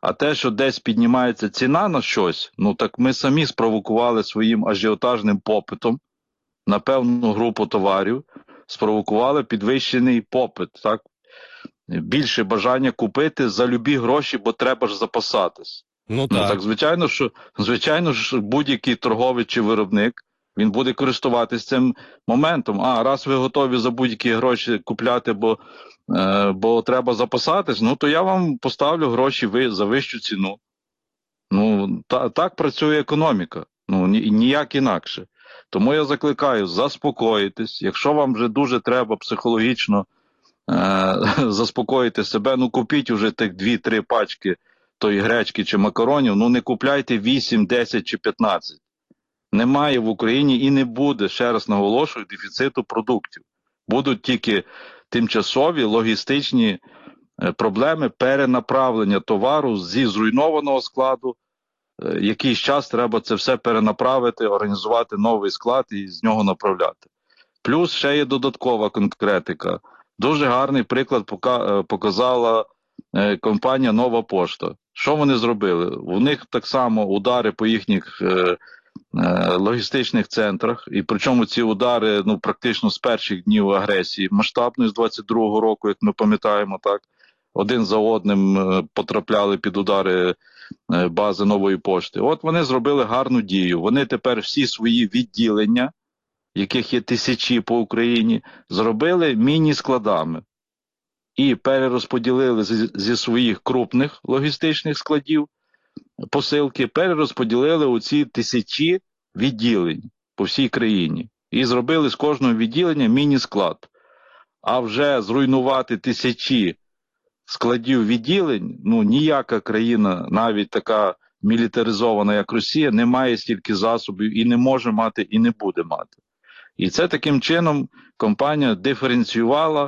А те, що десь піднімається ціна на щось, ну так ми самі спровокували своїм ажіотажним попитом на певну групу товарів, спровокували підвищений попит, так? Більше бажання купити за любі гроші, бо треба ж запасатись. Ну Ну так, так. звичайно ж, будь-який торговець чи виробник, він буде користуватись цим моментом. А раз ви готові за будь-які гроші купляти, бо треба запасатись, ну то я вам поставлю гроші за вищу ціну. Ну, так працює економіка. Ну, ніяк інакше. Тому я закликаю заспокоїтись. Якщо вам вже дуже треба психологічно заспокоїти себе, ну купіть уже тих 2-3 пачки тої гречки чи макаронів, ну не купляйте 8, 10 чи 15. Немає в Україні і не буде, ще раз наголошую, дефіциту продуктів. Будуть тільки тимчасові логістичні проблеми перенаправлення товару зі зруйнованого складу. Якийсь час треба це все перенаправити, організувати новий склад і з нього направляти. Плюс ще є додаткова конкретика. Дуже гарний приклад показала компанія «Нова Пошта». Що вони зробили? У них так само удари по їхніх логістичних центрах, і причому ці удари ну, практично з перших днів агресії масштабної, з 22-го року, як ми пам'ятаємо, так, один за одним потрапляли під удари бази Нової Пошти. От вони зробили гарну дію. Вони тепер всі свої відділення, яких є тисячі по Україні, зробили міні-складами і перерозподілили зі своїх крупних логістичних складів посилки, перерозподілили у ці тисячі відділень по всій країні. І зробили з кожного відділення міні-склад. А вже зруйнувати тисячі складів відділень, ну ніяка країна, навіть така мілітаризована, як Росія, не має стільки засобів і не може мати, і не буде мати. І це таким чином компанія диференціювала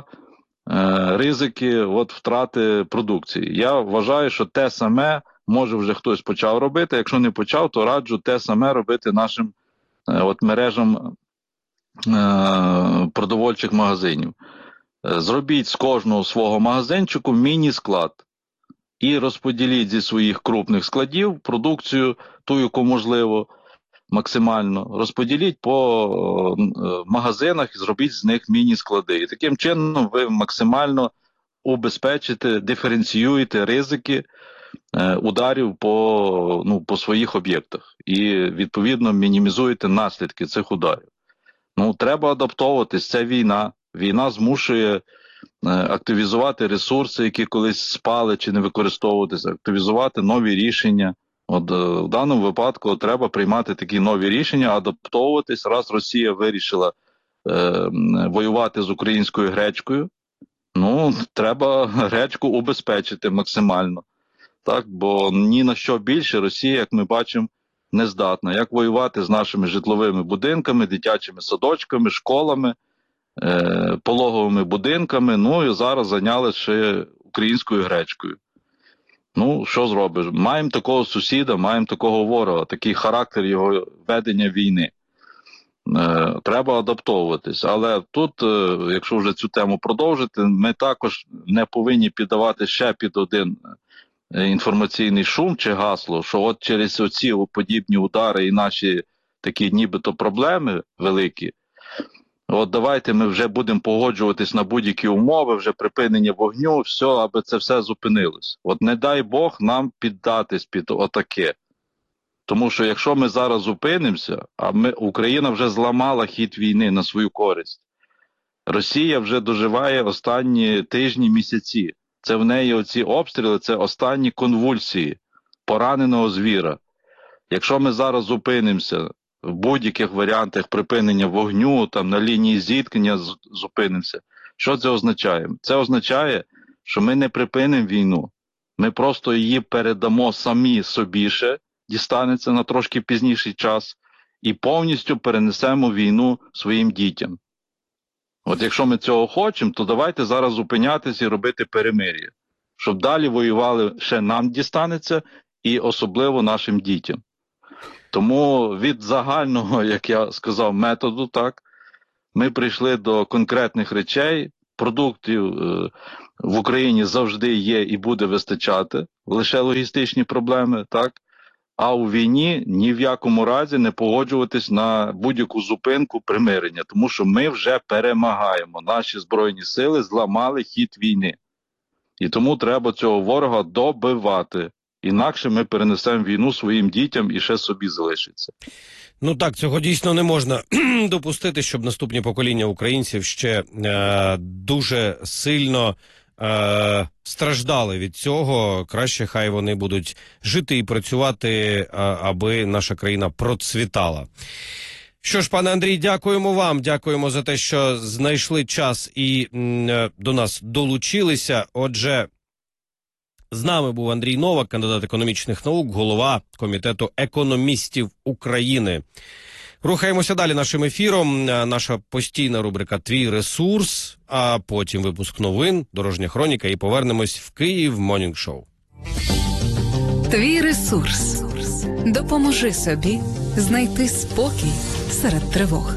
ризики втрати продукції. Я вважаю, що те саме може вже хтось почав робити. Якщо не почав, то раджу те саме робити нашим мережам продовольчих магазинів. Зробіть з кожного свого магазинчику міні-склад і розподіліть зі своїх крупних складів продукцію, ту, яку можливо, максимально розподіліть по магазинах і зробіть з них міні-склади. І таким чином ви максимально убезпечите, диференціюєте ризики ударів по своїх об'єктах і, відповідно, мінімізуєте наслідки цих ударів. Ну, треба адаптовуватись, це війна. Війна змушує активізувати ресурси, які колись спали чи не використовуватися, активізувати нові рішення. От в даному випадку треба приймати такі нові рішення, адаптовуватись. Раз Росія вирішила воювати з українською гречкою, ну, треба гречку убезпечити максимально. Так, бо ні на що більше Росія, як ми бачимо, не здатна. Як воювати з нашими житловими будинками, дитячими садочками, школами, пологовими будинками, ну і зараз зайняли ще українською гречкою. Ну, що зробиш? Маємо такого сусіда, маємо такого ворога, такий характер його ведення війни. Треба адаптовуватись. Але тут, якщо вже цю тему продовжити, ми також не повинні піддавати ще під один інформаційний шум чи гасло, що от через оці подібні удари і наші такі нібито проблеми великі, от давайте ми вже будемо погоджуватись на будь-які умови, вже припинення вогню, все, аби це все зупинилось. От не дай Бог нам піддатись під отаке. Тому що якщо ми зараз зупинимося, Україна вже зламала хід війни на свою користь. Росія вже доживає останні тижні, місяці. Це в неї оці обстріли, це останні конвульсії пораненого звіра. Якщо ми зараз зупинимося в будь-яких варіантах припинення вогню, там на лінії зіткнення зупинимося, що це означає? Це означає, що ми не припинимо війну. Ми просто її передамо самі собі ще, дістанеться на трошки пізніший час, і повністю перенесемо війну своїм дітям. От якщо ми цього хочемо, то давайте зараз зупинятися і робити перемир'я. Щоб далі воювали, ще нам дістанеться, і особливо нашим дітям. Тому від загального, як я сказав, методу, так, ми прийшли до конкретних речей, продуктів в Україні завжди є і буде вистачати, лише логістичні проблеми, так? А у війні ні в якому разі не погоджуватись на будь-яку зупинку примирення, тому що ми вже перемагаємо. Наші Збройні сили зламали хід війни. І тому треба цього ворога добивати. Інакше ми перенесемо війну своїм дітям і ще собі залишиться. Ну так, цього дійсно не можна допустити, щоб наступні покоління українців ще дуже сильно страждали від цього. Краще хай вони будуть жити і працювати, аби наша країна процвітала. Що ж, пане Андрій, дякуємо вам, дякуємо за те, що знайшли час і до нас долучилися. Отже, з нами був Андрій Новак, кандидат економічних наук, голова Комітету економістів України. Рухаємося далі нашим ефіром. Наша постійна рубрика «Твій ресурс», а потім випуск новин, дорожня хроніка і повернемось в Київ Morning Show. Твій ресурс. Допоможи собі знайти спокій серед тривог.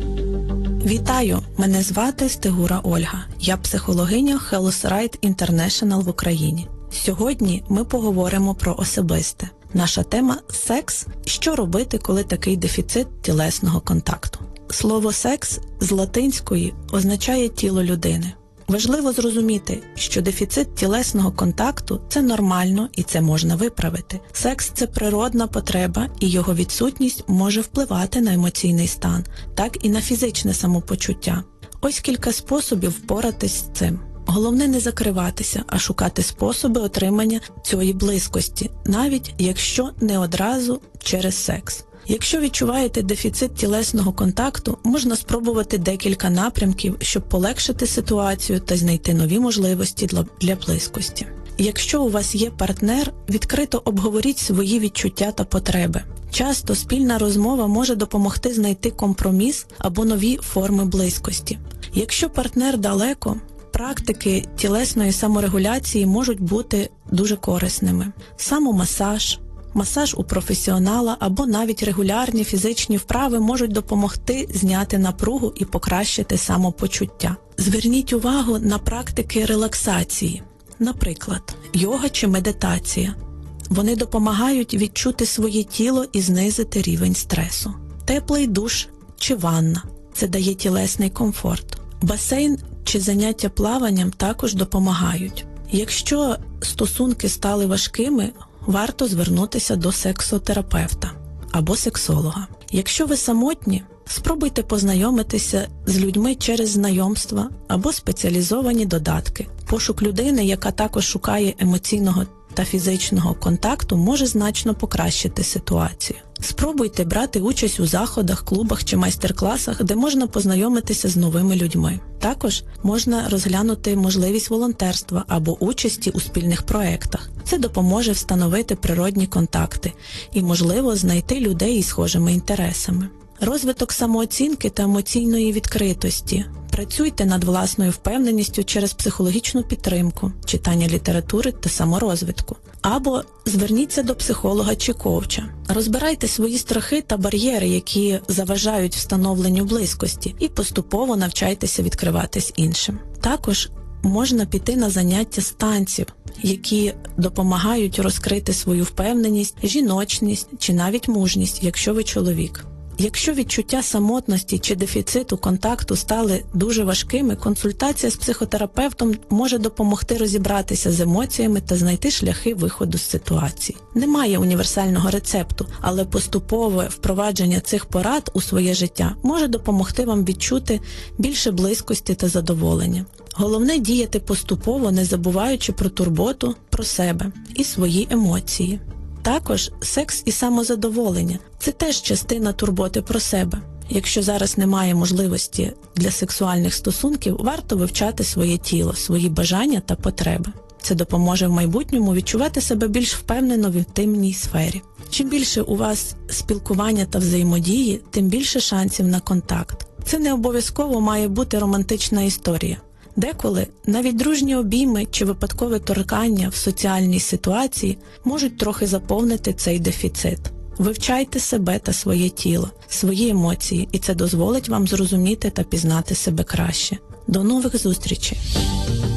Вітаю! Мене звати Стегура Ольга. Я психологиня Health Right International в Україні. Сьогодні ми поговоримо про особисте. Наша тема – секс. Що робити, коли такий дефіцит тілесного контакту? Слово «секс» з латинської означає «тіло людини». Важливо зрозуміти, що дефіцит тілесного контакту – це нормально і це можна виправити. Секс – це природна потреба, і його відсутність може впливати на емоційний стан, так і на фізичне самопочуття. Ось кілька способів впоратись з цим. Головне не закриватися, а шукати способи отримання цієї близькості, навіть якщо не одразу через секс. Якщо відчуваєте дефіцит тілесного контакту, можна спробувати декілька напрямків, щоб полегшити ситуацію та знайти нові можливості для близькості. Якщо у вас є партнер, відкрито обговоріть свої відчуття та потреби. Часто спільна розмова може допомогти знайти компроміс або нові форми близькості. Якщо партнер далеко, практики тілесної саморегуляції можуть бути дуже корисними. Самомасаж, масаж у професіонала або навіть регулярні фізичні вправи можуть допомогти зняти напругу і покращити самопочуття. Зверніть увагу на практики релаксації, наприклад, йога чи медитація. Вони допомагають відчути своє тіло і знизити рівень стресу. Теплий душ чи ванна – це дає тілесний комфорт. Басейн чи заняття плаванням також допомагають. Якщо стосунки стали важкими, варто звернутися до сексотерапевта або сексолога. Якщо ви самотні, спробуйте познайомитися з людьми через знайомства або спеціалізовані додатки. Пошук людини, яка також шукає емоційного та фізичного контакту, може значно покращити ситуацію. Спробуйте брати участь у заходах, клубах чи майстер-класах, де можна познайомитися з новими людьми. Також можна розглянути можливість волонтерства або участі у спільних проєктах. Це допоможе встановити природні контакти і, можливо, знайти людей із схожими інтересами. Розвиток самооцінки та емоційної відкритості. Працюйте над власною впевненістю через психологічну підтримку, читання літератури та саморозвитку. Або зверніться до психолога чи коуча. Розбирайте свої страхи та бар'єри, які заважають встановленню близькості, і поступово навчайтеся відкриватись іншим. Також можна піти на заняття з танців, які допомагають розкрити свою впевненість, жіночність чи навіть мужність, якщо ви чоловік. Якщо відчуття самотності чи дефіциту контакту стали дуже важкими, консультація з психотерапевтом може допомогти розібратися з емоціями та знайти шляхи виходу з ситуації. Немає універсального рецепту, але поступове впровадження цих порад у своє життя може допомогти вам відчути більше близькості та задоволення. Головне – діяти поступово, не забуваючи про турботу, про себе і свої емоції. Також секс і самозадоволення – це теж частина турботи про себе. Якщо зараз немає можливості для сексуальних стосунків, варто вивчати своє тіло, свої бажання та потреби. Це допоможе в майбутньому відчувати себе більш впевнено в інтимній сфері. Чим більше у вас спілкування та взаємодії, тим більше шансів на контакт. Це не обов'язково має бути романтична історія. Деколи навіть дружні обійми чи випадкове торкання в соціальній ситуації можуть трохи заповнити цей дефіцит. Вивчайте себе та своє тіло, свої емоції, і це дозволить вам зрозуміти та пізнати себе краще. До нових зустрічей!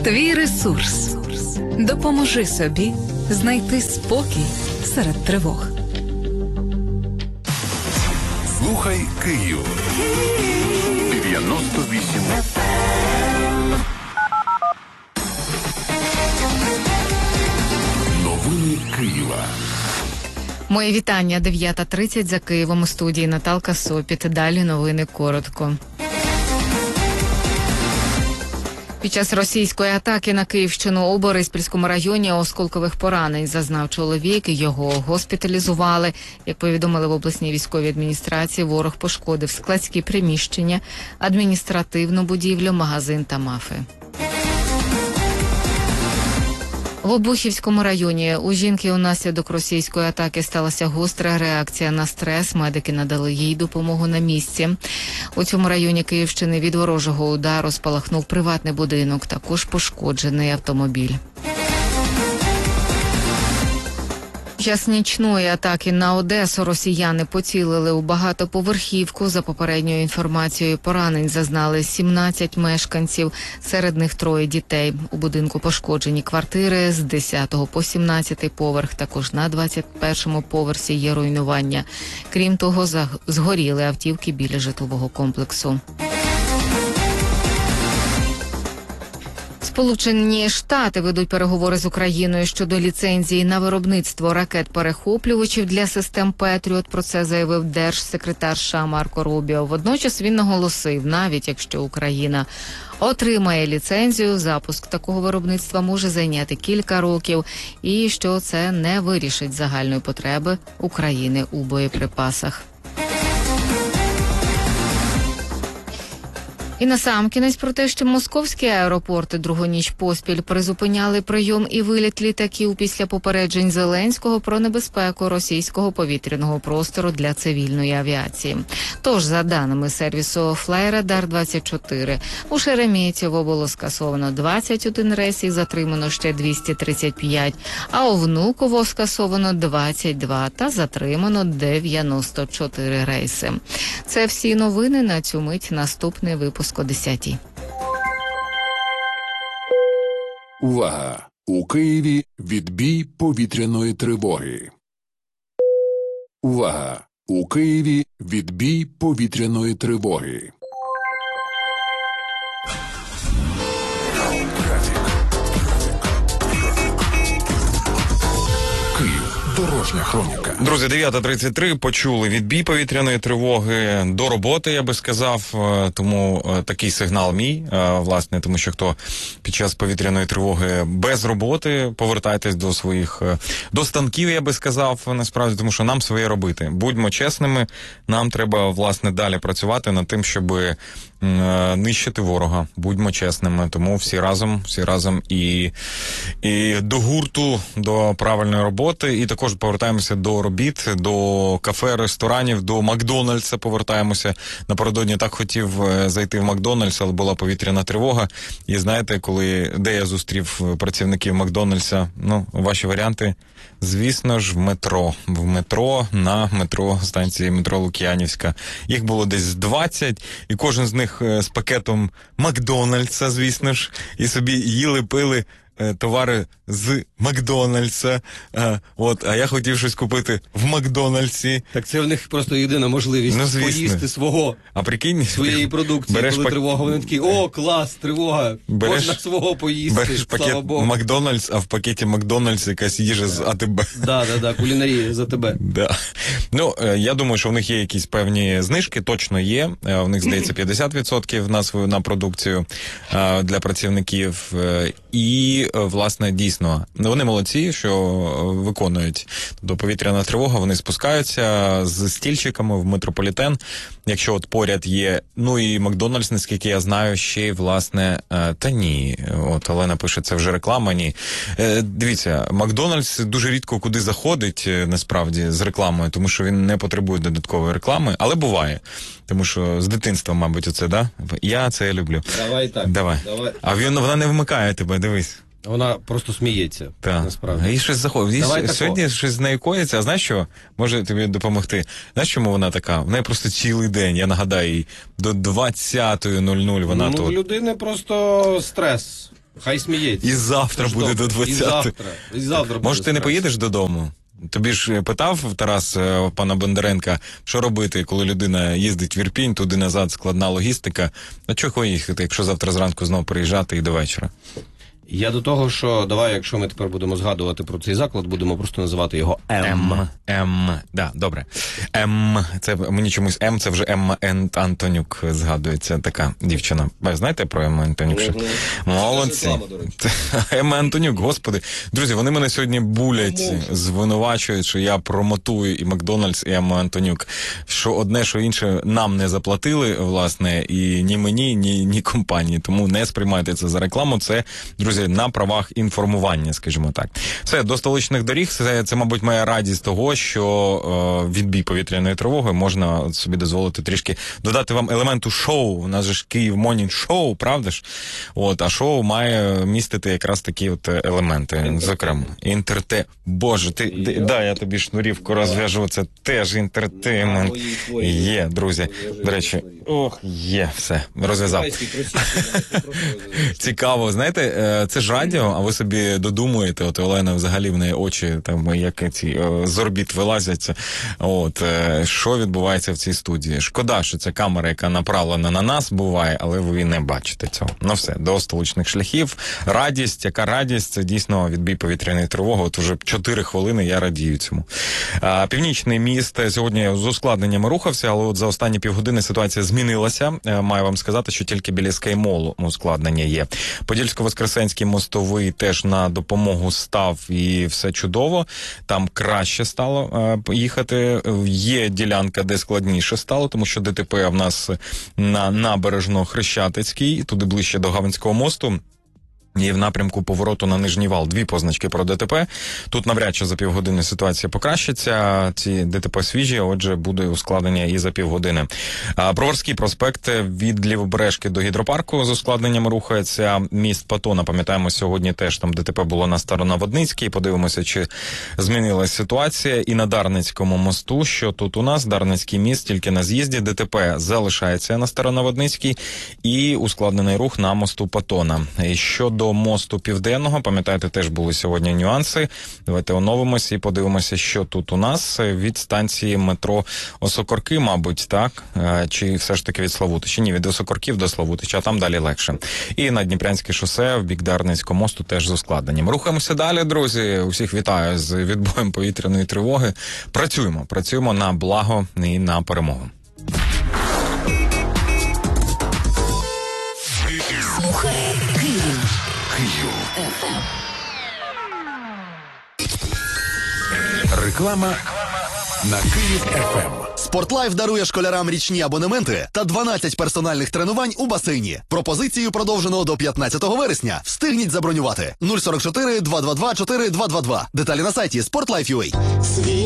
Твій ресурс. Допоможи собі знайти спокій серед тривог. Слухай Київ. 98 Новини Києва. Мої вітання. 9:30 за Києвом. У студії Наталка Сопіт. Далі новини коротко. Під час російської атаки на Київщину у Бориспільському районі осколкових поранень зазнав чоловік. Його госпіталізували. Як повідомили в обласній військовій адміністрації, ворог пошкодив складські приміщення, адміністративну будівлю, магазин та мафи. В Обухівському районі у жінки унаслідок російської атаки сталася гостра реакція на стрес. Медики надали їй допомогу на місці. У цьому районі Київщини від ворожого удару спалахнув приватний будинок, також пошкоджений автомобіль. Під час нічної атаки на Одесу росіяни поцілили у багатоповерхівку. За попередньою інформацією, поранень зазнали 17 мешканців, серед них 3 дітей. У будинку пошкоджені квартири з 10 по 17 поверх, також на 21-му поверсі є руйнування. Крім того, згоріли автівки біля житлового комплексу. Сполучені Штати ведуть переговори з Україною щодо ліцензії на виробництво ракет-перехоплювачів для систем «Петріот». Про це заявив держсекретар США Марко Рубіо. Водночас він наголосив, навіть якщо Україна отримає ліцензію, запуск такого виробництва може зайняти кілька років і що це не вирішить загальної потреби України у боєприпасах. І насамкінець про те, що московські аеропорти другу ніч поспіль призупиняли прийом і виліт літаків після попереджень Зеленського про небезпеку російського повітряного простору для цивільної авіації. Тож, за даними сервісу Flyradar24, у Шереметьєво було скасовано 21 рейс і затримано ще 235, а у Внуково скасовано 22 та затримано 94 рейси. Це всі новини на цю мить. Наступний випуск о 10-й. Увага! У Києві відбій повітряної тривоги. Увага! У Києві відбій повітряної тривоги. Київ. Дорожня хроніка. Друзі, 9:33, почули відбій повітряної тривоги, до роботи, я би сказав, тому такий сигнал мій, власне, тому що хто під час повітряної тривоги без роботи, повертайтесь до своїх, до станків, я би сказав, насправді, тому що нам своє робити. Будьмо чесними, нам треба, власне, далі працювати над тим, щоб нищити ворога. Будьмо чесними, тому всі разом і до гурту, до правильної роботи, і також повертаємося до робіт, до кафе, ресторанів, до Макдональдса повертаємося. Напередодні так хотів зайти в Макдональдс, але була повітряна тривога. І знаєте, де я зустрів працівників Макдональдса, ваші варіанти, звісно ж, на станції метро Лук'янівська. Їх було десь 20, і кожен з них з пакетом Макдональдса, звісно ж, і собі їли, пили товари з Макдональдса. А я хотів щось купити в Макдональдсі. Так це в них просто єдина можливість поїсти своєї продукції, коли тривога. Вони такі, клас, тривога, можна свого поїсти, береш пакет Макдональдс, а в пакеті Макдональдс якась їжа з АТБ. Да, кулінарія за тебе. Да. Я думаю, що в них є якісь певні знижки, точно є. В них, здається, 50% на продукцію для працівників. І, власне, дійсно, вони молодці, що виконують. Тобто повітряна тривога, вони спускаються з стільчиками в метрополітен. Якщо от поряд є, і Макдональдс, наскільки я знаю, ще й, власне, та ні. От Олена пише, це вже реклама, ні. Дивіться, Макдональдс дуже рідко куди заходить, насправді, з рекламою, тому що він не потребує додаткової реклами, але буває. Тому що з дитинства, мабуть, оце, да? Я це люблю. Давай так. Давай. А вона не вмикає тебе, дивись. Вона просто сміється, насправді. І щось заходить. Сьогодні щось з нею коїться, а знаєш що? Може тобі допомогти. Знаєш, чому вона така? В неї просто цілий день, я нагадаю їй, до 20:00 вона тут. У людини просто стрес. Хай сміється. І завтра Це ж буде добре. до 20. І завтра буде Може, ти не страшно. поїдеш додому? Тобі ж питав Тарас пана Бондаренка, що робити, коли людина їздить в Ірпінь, туди-назад, складна логістика. А чого їхати, якщо завтра зранку знову приїжджати і до вечора? Я до того, що давай, якщо ми тепер будемо згадувати про цей заклад, будемо просто називати його М. Да, добре. Це мені чомусь це вже Емма Антонюк згадується, така дівчина. Ви знаєте про Емму Антонюк? Молодці. Емма Антонюк, господи. Друзі, вони мене сьогодні булять, звинувачують, що я промотую і Макдональдс, і Емму Антонюк. Що одне, що інше нам не заплатили, власне, і ні мені, ні компанії. Тому не сприймайте це за рекламу. Це, друзі, на правах інформування, скажімо так. Все, до столичних доріг. Це мабуть, моя радість того, що відбій повітряної тривоги можна собі дозволити трішки додати вам елементу шоу. У нас же ж Київ Монінг шоу, правда ж? А шоу має містити якраз такі от елементи. Зокрема, Боже, да, я тобі шнурівку розв'яжу, це теж інтертеймент. Є, друзі. До речі, є, все, розв'язав. Цікаво, знаєте, це ж радіо, а ви собі додумуєте, от Олена взагалі в неї очі, там, як ці з орбіт вилазять, що відбувається в цій студії. Шкода, що ця камера, яка направлена на нас, буває, але ви не бачите цього. Ну все, до столичних шляхів. Радість, яка радість, це дійсно відбій повітряної тривоги, от уже 4 хвилини я радію цьому. Північний міст сьогодні з ускладненнями рухався, але от за останні півгодини ситуація змінилася. Маю вам сказати, що тільки біля Скаймолу ускладнення є. Подільсько-Воскресенський мостовий теж на допомогу став і все чудово. Там краще стало їхати. Є ділянка, де складніше стало, тому що ДТП в нас на Набережно-Хрещатицькій, туди ближче до Гаванського мосту. І в напрямку повороту на Нижній Вал 2 позначки про ДТП. Тут навряд чи за півгодини ситуація покращиться. Ці ДТП свіжі, отже, буде ускладнення і за півгодини. Броварський проспект від Лівобережки до гідропарку з ускладненнями рухається. Міст Патона, пам'ятаємо, сьогодні теж там ДТП було на Старонаводницькій. Подивимося, чи змінилась ситуація. І на Дарницькому мосту, що тут у нас, Дарницький міст, тільки на з'їзді. ДТП залишається на Старонаводницькій і ускладнений рух на мосту Патона. І щодо мосту Південного, пам'ятаєте, теж були сьогодні нюанси. Давайте оновимося і подивимося, що тут у нас від станції метро Осокорки, мабуть, так? Чи все ж таки від Славутича? Ні, від Осокорків до Славутича, а там далі легше. І на Дніпрянське шосе в бік Дарницького мосту теж з ускладненням. Рухаємося далі, друзі. Усіх вітаю з відбоєм повітряної тривоги. Працюємо на благо і на перемогу. Реклама на Київ ФМ. Спортлайф дарує школярам річні абонементи та 12 персональних тренувань у басейні. Пропозицію продовжено до 15 вересня. Встигніть забронювати. 044 222 4222. Деталі на сайті Sportlife.ua.